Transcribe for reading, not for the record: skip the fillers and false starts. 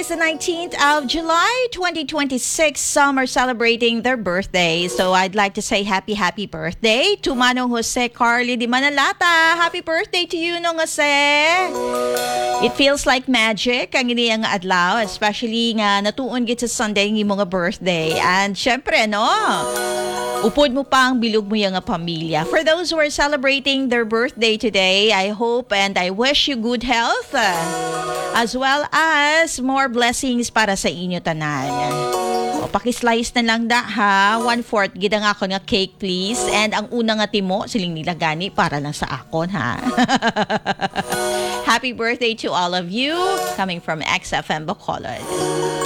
is the 19th of July, 2026. Some are celebrating their birthday. So I'd like to say happy birthday to Manong Jose Carly Di Manalata. Happy birthday to you, Nong Jose. It feels like magic ang iniyang adlaw, especially nga natuon gid sa Sunday ng mga birthday. And syempre, no? Upod mo pa ang bilog mo yung pamilya. For those who are celebrating their birthday today, I hope and I wish you good health as well as more blessings para sa inyo tanan. O, pakislice na lang da ha. 1/4 gida nga ako nga cake please. And ang una nga timo, siling nilagani para lang sa akon ha. Happy birthday to all of you coming from XFM Bacolod.